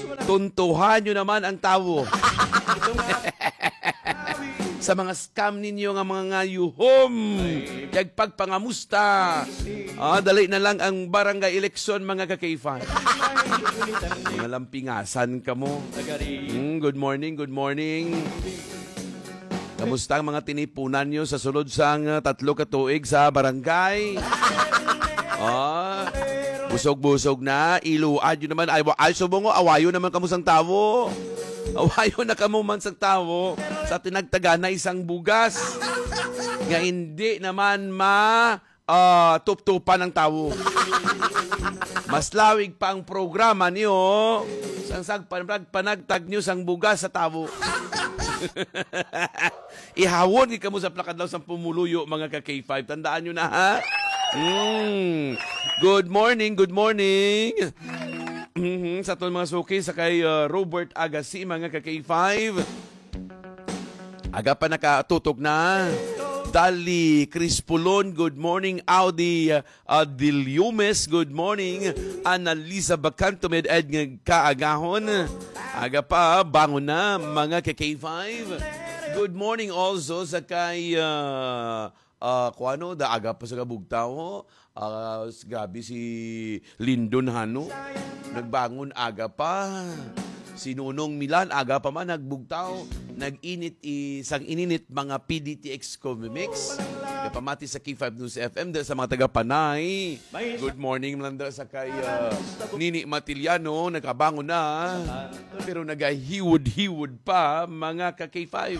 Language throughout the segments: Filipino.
tuntuhan nyo naman ang tawo. Sa mga scam ninyo nga mga yuhom, pagpangamusta. Dali na lang ang barangay election mga kakaifa. Mga lampingasan ka mo. Good morning, good morning. Kamusta ang mga tinipunan nyo sa sulod sang 3 katuig sa barangay? Busog-busog na, iluad yun naman. Ay, subongo, awayo naman kamusang tawo. Awayo na kamo man sa tawo sa tinagtaga na isang bugas nga hindi naman tuptupan ng tawo. Mas lawig pa ang programa niyo sang panagtag niyo sang bugas sa tawo. Ihawon ni kamo sa plakad daw sa pumuluyo mga ka-K5. Tandaan nyo na ha. Good morning, good morning. Sa itong mga suki sa kay Robert Agassi, mga ka-K5. Aga pa nakatutok na. Dali Crispolon, good morning. Audi Diliumes, good morning. Annalisa Bacantomed, Edg Kaagahon. Aga pa, bangon na, mga ka-K5. Good morning also sa kay... aga pa sa kabugtaw. Gabi si Lindon Hano. Nagbangon aga pa. Si Nunong Milan, aga pa man nagbugtaw. Isang ininit mga PDTX Comimix. Kapamati sa K5 News FM sa mga taga-Panay. Good morning Melanda sa kay Nini Matiliano. Nakabangon na. Pero nagahiwod-hiwod pa mga ka-K5.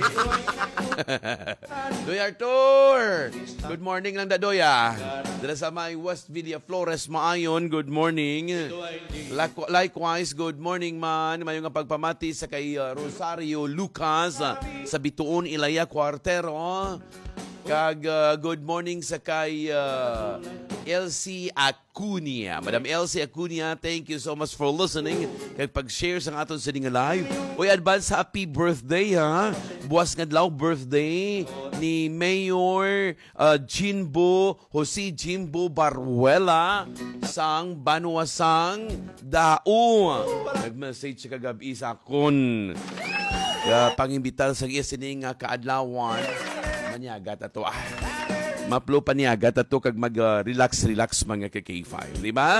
Doya Artur! Good morning lang da Doya. Dala sa may West Villa Flores Maayon, good morning. Likewise, good morning man. Mayong pagpamati sa kay Rosario Lucas sa Bituon Ilaya Cuartero. Kag good morning sa kay Elsie Acuña. Madam Elsie Acuña, thank you so much for listening. Kag pag-share sa aton sa live. Uy, advance happy birthday ha. Buwas nga daw birthday ni Mayor Jose Jimbo Baruela sang Banuasang Dao. Nag-message siya kagabi sa akon. Pangimbital sa isining kaadlawan. Maniagat ato. Maplo paniagat ato kag mag-relax mga ka-K5. Di ba?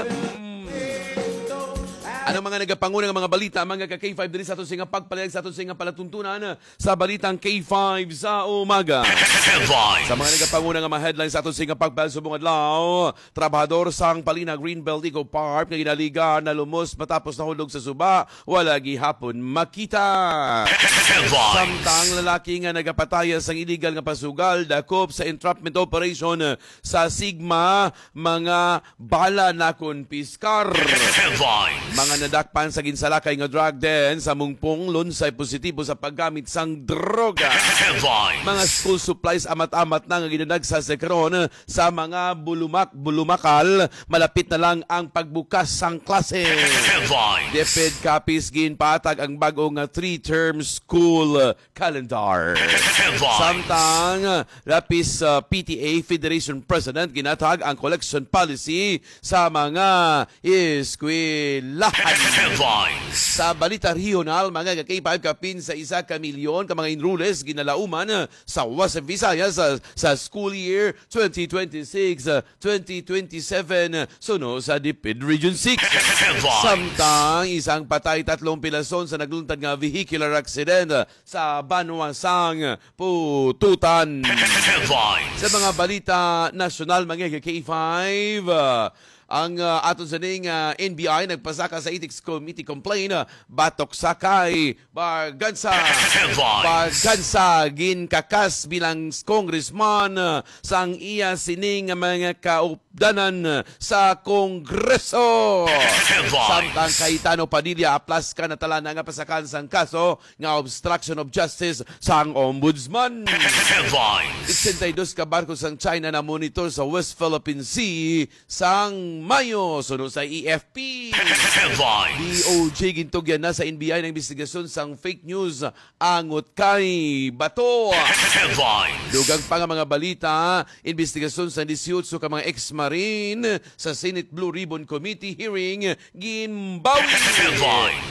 Ano mga nagapangunang mga balita, mga ka-K5 din sa ato singa pagpalayag sa ato singa palatuntunan sa balitang K5 sa umaga. Sa mga nagapangunang mga headlines sa ato singa pagpalayag sa bungadlaw, trabahador sang Palina Greenbelt Eco Park na ginaliga na lumos matapos nahulog sa suba, wala gihapon makita. Samtang lalaki nga nagapataya sang illegal nga pasugal dakop sa entrapment operation sa Sigma, mga bala na konpiskar. Mga nadakpan sa ginsalakay nga drug den sa mungpong lunsay positibo sa paggamit sang droga. Mga school supplies amat-amat na nga ginanag sa sekron sa mga bulumakal. Malapit na lang ang pagbukas sang klase. DepEd kapis ginpatag ang bagong 3-term school calendar. Samtang lapis PTA Federation President ginatag ang collection policy sa mga eskwelahan. Sa balita regional, mga ka-K5 kapin sa 1 milyon ka mga enrollees ginalauman sa Western Visayas sa school year 2026-2027 suno sa DepEd Region 6. Samtang isang patay 3 pilason sa nagluntad nga vehicular accident sa Banuasang Pututan. Sa mga balita nasyonal, mga ka-K5, ang aton sa ning NBI nagpasaka sa Ethics Committee complaint batok sakay Barganza ginkakas bilang congressman sang iya sining mga kaupdanan sa Kongreso. Samtang Cayetano Padilla aplas ka na tala nga pasakan sang kaso nga obstruction of justice sang ombudsman. 82 ka barko sang China na monitor sa West Philippine Sea sang Mayo, sunod sa EFP. DOJ gintugyan na sa NBI ng investigasyon sang fake news angot kay Bato. Dugang pa nga mga balita, investigasyon sa 18 ka mga ex-marine sa Senate Blue Ribbon Committee hearing ginbawi.